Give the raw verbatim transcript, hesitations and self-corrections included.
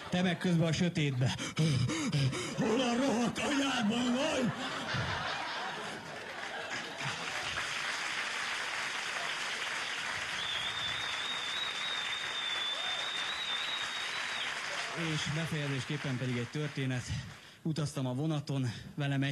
Te meg közben a sötétbe. Hol a rohadt anyádban vagy? És befejezésképpen pedig egy történet. Utaztam a vonaton, velem egy